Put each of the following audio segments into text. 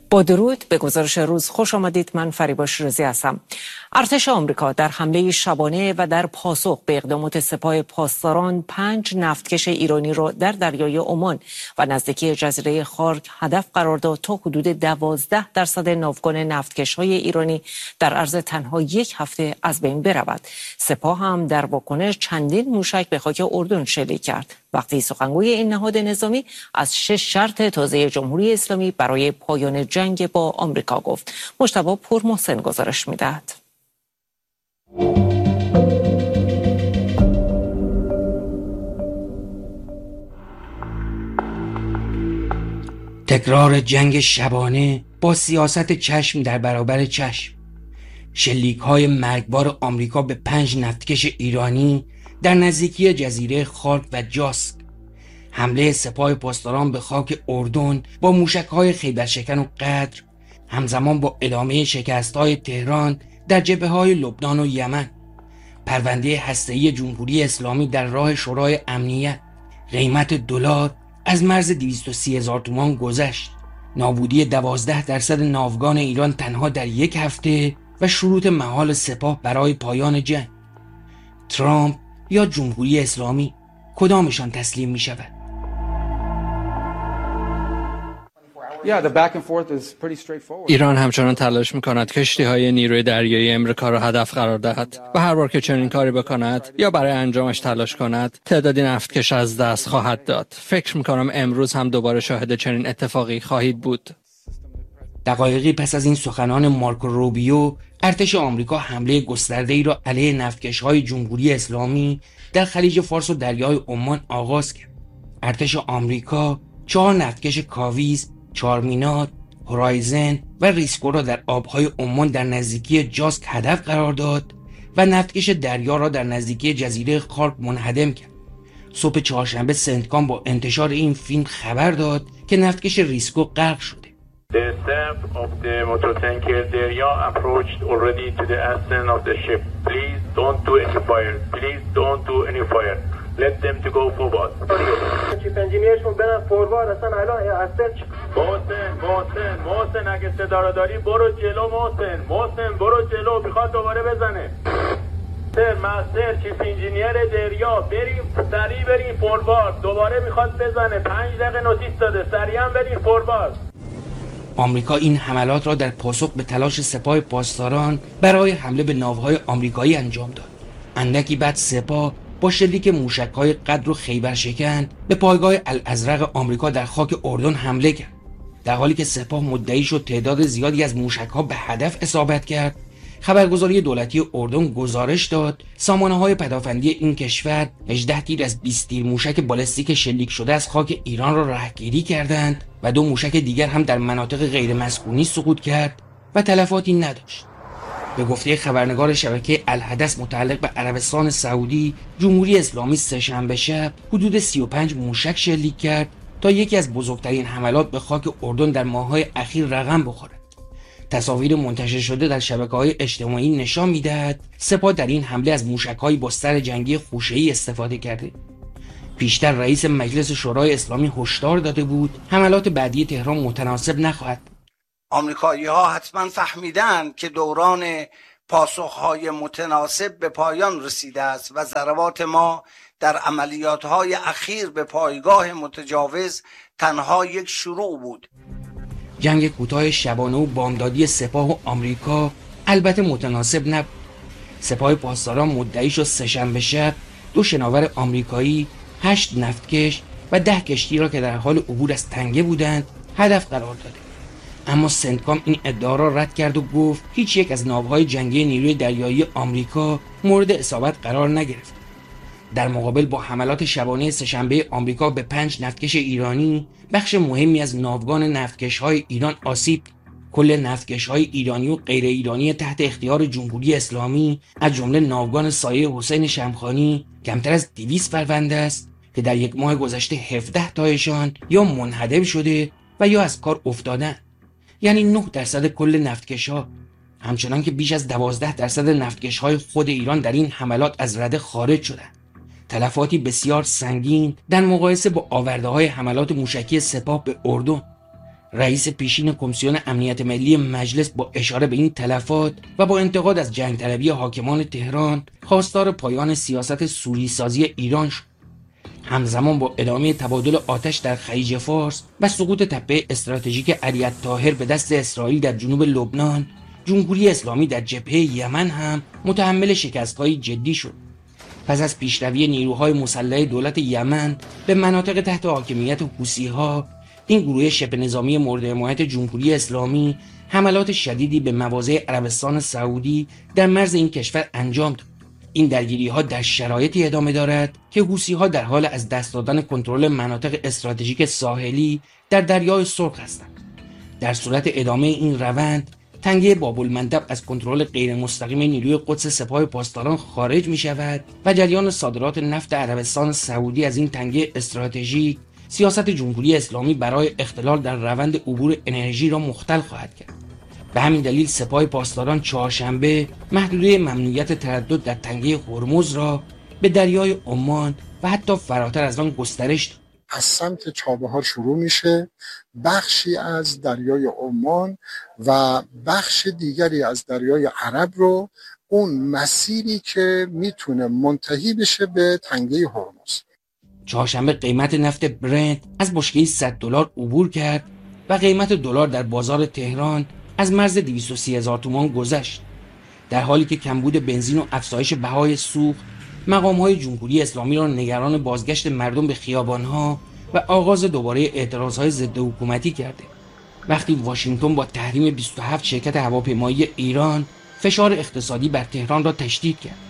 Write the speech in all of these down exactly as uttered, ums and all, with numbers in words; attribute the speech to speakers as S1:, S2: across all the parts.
S1: با درود به گزارش روز خوش آمدید. من فریبا شیرازی هستم. ارتش آمریکا در حمله شبانه و در پاسخ به اقدامات سپاه پاسداران پنج نفتکش ایرانی را در دریای عمان و نزدیکی جزیره خارک هدف قرار داد تا حدود دوازده درصد ناوگان نفتکش‌های ایرانی در عرض تنها یک هفته از بین برود. سپاه هم در واکنش چندین موشک به خاک اردن شلیک کرد. وقتی سخنگوی این نهاد نظامی از شش شرط تازه جمهوری اسلامی برای پایان جنگ با آمریکا گفت. مجتبی پورمحسن گزارش می‌دهد.
S2: تکرار جنگ شبانه با سیاست چشم در برابر چشم. شلیک‌های مرگبار آمریکا به پنج نفتکش ایرانی در نزدیکی جزیره خارک و جاسک. حمله سپاه پاسداران به خاک اردن با موشک‌های خیبرشکن و قدر، همزمان با ادامه شکست‌های تهران در جبهه‌های لبنان و یمن. پرونده هسته‌ای جمهوری اسلامی در راه شورای امنیت. قیمت دلار از مرز دویست و سی هزار تومان گذشت. نابودی دوازده درصد ناوگان ایران تنها در یک هفته و شروط مهال سپاه برای پایان جنگ. ترامپ یا جمهوری اسلامی، کدامشان تسلیم می شود؟
S3: ایران همچنان تلاش می‌کند کشتی‌های نیروی دریایی آمریکا را هدف قرار دهد و هر بار که چنین کاری بکند یا برای انجامش تلاش کند تعدادی نفتکش از دست خواهد داد. فکر می‌کنم امروز هم دوباره شاهد چنین اتفاقی خواهید بود.
S2: دقایقی پس از این سخنان مارکو روبیو، ارتش آمریکا حمله گسترده‌ای را علیه نفتکش‌های جمهوری اسلامی در خلیج فارس و دریای عمان آغاز کرد. ارتش آمریکا چهار نفتکش کاویز، چارمینات، هورایزن و ریسکو را در آبهای عمان در نزدیکی جاسک هدف قرار داد و نفتکش دریا را در نزدیکی جزیره خارک منهدم کرد. صبح چهارشنبه سنتکام با انتشار این فیلم خبر داد که نفتکش ریسکو غرق شده.
S4: The staff of the motor tanker Derya approached already to the ascent of the ship. Please don't do any fire. Please don't do any fire. Let them to go forward. چیف انجینیرشون برن فوروارد. اصلا الان اصلا محسن محسن محسن اگه صدا رو داری برو جلو. محسن محسن برو جلو، میخواد دوباره بزنه. سر مستر چیف انجینیر دریا، بریم سریع بریم فوروارد. دوباره میخواد بزنه. پنج دقیقه نوتیس داده، سریعا بریم فوروارد.
S2: آمریکا این حملات را در پاسخ به تلاش سپاه پاسداران برای حمله به ناوهای آمریکایی انجام داد. اندکی بعد سپاه با شلیک موشک‌های قدر و خیبرشکن به پایگاه الازرق آمریکا در خاک اردن حمله کرد. در حالی که سپاه مدعی شد تعداد زیادی از موشک‌ها به هدف اصابت کرد، خبرگزاری دولتی اردن گزارش داد سامانه‌های پدافندی این کشور هجده تیر از بیست تیر موشک بالستیک شلیک شده از خاک ایران را رهگیری کردند و دو موشک دیگر هم در مناطق غیر مسکونی سقوط کرد و تلفاتی نداشت. به گفته خبرنگار شبکه الحدث متعلق به عربستان سعودی، جمهوری اسلامی سه‌شنبه شب حدود سی و پنج موشک شلیک کرد تا یکی از بزرگترین حملات به خاک اردن در ماه‌های اخیر رقم بخورد. تصاویر منتشر شده در شبکه‌های اجتماعی نشان می‌دهد سپاه در این حمله از موشک‌های با سر جنگی خوشه‌ای استفاده کرده. پیشتر رئیس مجلس شورای اسلامی هشدار داده بود حملات بعدی تهران متناسب نخواهد.
S5: آمریکایی‌ها حتما فهمیدند که دوران پاسخ‌های متناسب به پایان رسیده است و ضربات ما در عملیات‌های اخیر به پایگاه متجاوز تنها یک شروع بود.
S2: جنگ کوتاه شبانه و بامدادی سپاه و آمریکا البته متناسب نبود. سپاه پاسداران مدعی شد سه‌شنبه شب دو شناور آمریکایی، هشت نفتکش و ده کشتی را که در حال عبور از تنگه بودند هدف قرار داده. اما سنتکام این ادعا را رد کرد و گفت هیچ یک از ناوهای جنگی نیروی دریایی آمریکا مورد اصابت قرار نگرفت. در مقابل با حملات شبانه سه‌شنبه آمریکا به پنج نفتکش ایرانی، بخش مهمی از ناوگان نفتکش‌های ایران آسیب. کل نفتکش‌های ایرانی و غیر ایرانی تحت اختیار جمهوری اسلامی از جمله ناوگان سایه حسین شمخانی کمتر از دویست پرونده است که در یک ماه گذشته هفده تایشان یا منهدم شده و یا از کار افتادن، یعنی نه درصد کل نفتکش‌ها. همچنان که بیش از دوازده درصد نفتکش‌های خود ایران در این حملات از رده خارج شدند. تلفاتی بسیار سنگین در مقایسه با آورده‌های حملات موشکی سپاه به اردن. رئیس پیشین کمیسیون امنیت ملی مجلس با اشاره به این تلفات و با انتقاد از جنگ طلبی حاکمان تهران خواستار پایان سیاست سوری سازی ایران شد. همزمان با ادامه تبادل آتش در خلیج فارس و سقوط تپه استراتژیک علی الطاهر به دست اسرائیل در جنوب لبنان، جمهوری اسلامی در جبهه یمن هم متحمل شکست‌های جدی شد. پس از پیشروی نیروهای مسلح دولت یمن به مناطق تحت حاکمیت حوثی‌ها، این گروه شبه نظامی مورد حمایت جمهوری اسلامی حملات شدیدی به مواضع عربستان سعودی در مرز این کشور انجام داد. این درگیری‌ها در شرایطی ادامه دارد که حوثی‌ها در حال از دست دادن کنترل مناطق استراتژیک ساحلی در دریای سرخ هستند. در صورت ادامه این روند، تنگه باب‌المندب از کنترل غیر مستقیم نیروی قدس سپاه پاسداران خارج می شود و جریان صادرات نفت عربستان سعودی از این تنگه استراتژیک سیاست جمهوری اسلامی برای اختلال در روند عبور انرژی را مختل خواهد کرد. به همین دلیل سپاه پاسداران چهارشنبه محدوده ممنوعیت تردد در تنگه هرمز را به دریای عمان و حتی فراتر از آن گسترش داد.
S6: از سمت چابهار شروع میشه، بخشی از دریای عمان و بخش دیگری از دریای عرب رو، اون مسیری که میتونه منتهی بشه به تنگه هرمز.
S2: چهارشنبه قیمت نفت برنت از بشکه‌ای صد دلار عبور کرد و قیمت دلار در بازار تهران از مرز دویست و سی هزار تومان گذشت. در حالی که کمبود بنزین و افزایش بهای سوخت مقام‌های جمهوری اسلامی را نگران بازگشت مردم به خیابان‌ها و آغاز دوباره اعتراض‌های ضد حکومتی کرده. وقتی واشنگتن با تحریم بیست و هفت شرکت هواپیمایی ایران فشار اقتصادی بر تهران را تشدید کرد.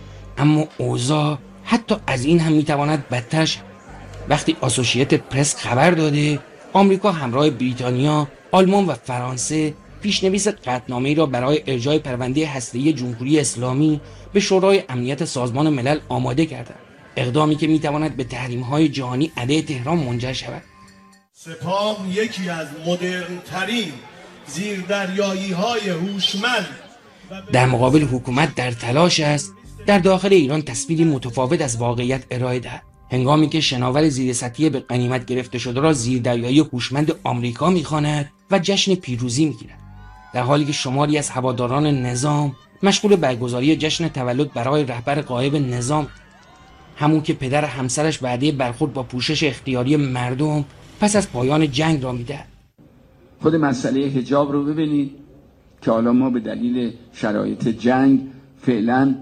S2: اما اوضاع حتی از این هم میتواند بدتر شود. وقتی آسوشییتد پرس خبر داده آمریکا همراه بریتانیا، آلمان و فرانسه پیشنویس قطعنامه‌ای را برای ارجاع پرونده هسته‌ای جمهوری اسلامی به شورای امنیت سازمان ملل آماده کردند. اقدامی که میتواند به تحریم‌های جهانی علیه تهران منجر شود.
S7: سپاه یکی از مدرن‌ترین زیردریایی‌های هوشمند
S2: در مقابل حکومت در تلاش است در داخل ایران تصویری متفاوت از واقعیت ارائه دهد. هنگامی که شناور زیرسطحی به غنیمت گرفته شده را زیردریایی هوشمند آمریکا می‌خواند و جشن پیروزی می‌گیرد، در حالی که شماری از هواداران نظام مشغول برگزاری جشن تولد برای رهبر غایب نظام، همون که پدر همسرش وعده برخورد با پوشش اختیاری مردم پس از پایان جنگ را می‌دهد.
S8: خود مسئله حجاب رو ببینید که حالا ما به دلیل شرایط جنگ فعلا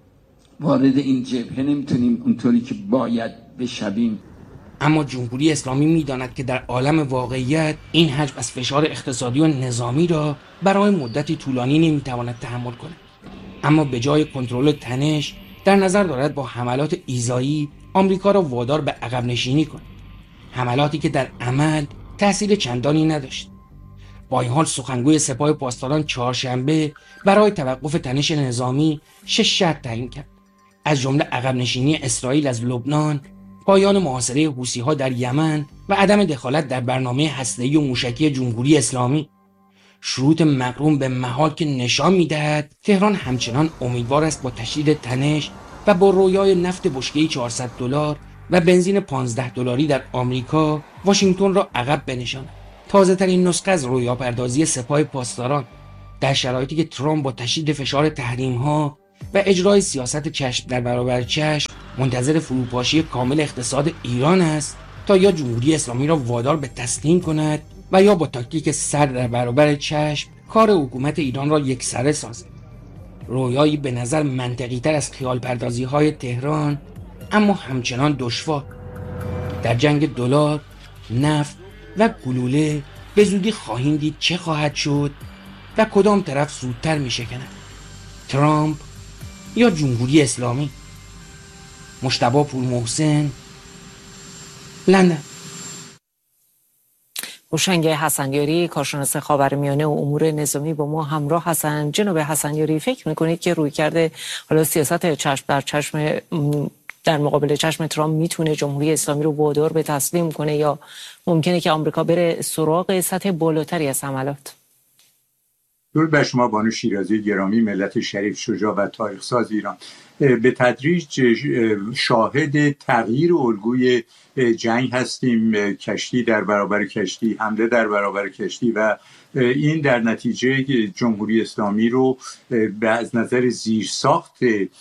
S8: وارد این جبهه نمیتونیم اونطوری که باید بشویم.
S2: اما جمهوری اسلامی میداند که در عالم واقعیت این حجم از فشار اقتصادی و نظامی را برای مدتی طولانی نمیتواند تحمل کند. اما به جای کنترل تنش در نظر دارد با حملات ایذایی آمریکا را وادار به عقب نشینی کند. حملاتی که در عمل تأثیر چندانی نداشت. با این حال سخنگوی سپاه پاسداران چهارشنبه برای توقف تنش نظامی شش شرط تعیین کرد، از جمله عقب نشینی اسرائیل از لبنان، پایان محاصره حوثی‌ها در یمن و عدم دخالت در برنامه هسته‌ای و موشکی جمهوری اسلامی. شروط مقرون به محال که نشان می‌دهد تهران همچنان امیدوار است با تشدید تنش و با رویای نفت بشکه‌ای چهارصد دلار و بنزین پانزده دلاری در آمریکا واشنگتن را عقب بنشاند. تازه ترین نسخه از رویاپردازی سپاه پاسداران در شرایطی که ترامپ با تشدید فشار تحریم‌ها و اجرای سیاست چشم در برابر چشم منتظر فروپاشی کامل اقتصاد ایران است تا یا جمهوری اسلامی را وادار به تسلیم کند و یا با تاکتیک سر در برابر چشم کار حکومت ایران را یکسره سازد. رویایی به نظر منطقی تر از خیال پردازی های تهران، اما همچنان دشوار. در جنگ دلار، نفت و گلوله به زودی خواهیم دید چه خواهد شد و کدام طرف زودتر می شکند، ترامپ یا جمهوری اسلامی. مجتبی پورمحسن، لندن.
S1: هوشنگ حسنیاری، کارشناس خاورمیانه و امور نظامی با ما همراه هستند. جناب حسنیاری، فکر میکنید که روی کرده حالا سیاست چشم در چشم در مقابل چشم ترامپ میتونه جمهوری اسلامی رو وادار به تسلیم کنه یا ممکنه که آمریکا بره سراغ سطح بالاتری از حملات؟
S9: درود بر شما بانو شیرازی گرامی، ملت شریف شجاع و تاریخ ساز ایران. به تدریج شاهد تغییر الگوی جنگ هستیم، کشتی در برابر کشتی، حمله در برابر کشتی، و این در نتیجه جمهوری اسلامی رو به از نظر زیرساخت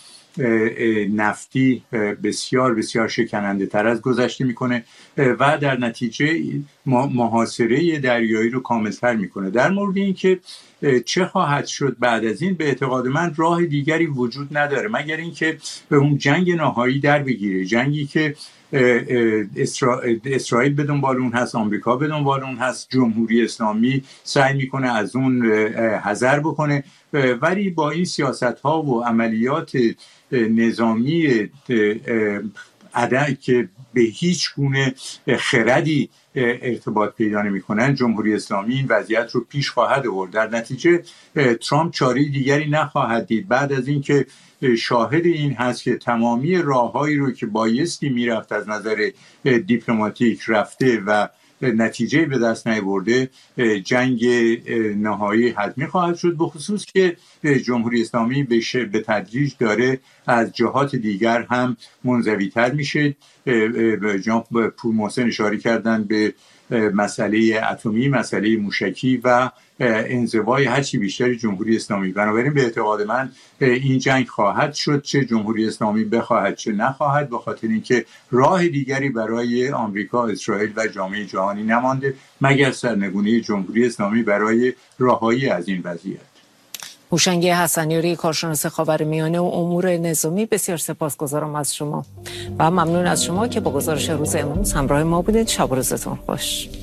S9: نفتی بسیار بسیار شکننده تر از گذشته میکنه و در نتیجه محاصره دریایی رو کاملتر میکنه. در مورد این که چه خواهد شد بعد از این، به اعتقاد من راه دیگری وجود نداره مگر اینکه به اون جنگ نهایی در بگیره، جنگی که اسرائیل به دنبال اون هست، آمریکا به دنبال اون هست، جمهوری اسلامی سعی میکنه از اون حذر بکنه، ولی با این سیاست ها و عملیات نظامی عدم که به هیچ گونه خردی ارتباط پیدا نمی‌کنن، جمهوری اسلامی این وضعیت رو پیش خواهد آورد. در نتیجه ترامپ چاره دیگری نخواهد دید بعد از اینکه شاهد این هست که تمامی راههایی رو که بایستی میرفت از نظر دیپلماتیک رفته و نتیجه به دست نیاورده. جنگ نهایی حتمی خواهد شد، به خصوص که جمهوری اسلامی به تدریج داره از جهات دیگر هم منزوی‌تر میشه. جناب پور محسن اشاره کردن به مسئله اتمی، مسئله موشکی و انزوای هرچی بیشتری جمهوری اسلامی. بنابراین به اعتقاد من این جنگ خواهد شد، چه جمهوری اسلامی بخواهد چه نخواهد، به خاطر اینکه راه دیگری برای آمریکا، اسرائیل و جامعه جهانی نمانده مگر سرنگونی جمهوری اسلامی برای رهایی از این وضعیت.
S1: هوشنگ حسنیاری، کارشناس خاورمیانه و امور نظامی، بسیار سپاسگزارم از شما و ممنون از شما که با گزارش روز امروز همراه ما بودید. شب و روزتون خوش.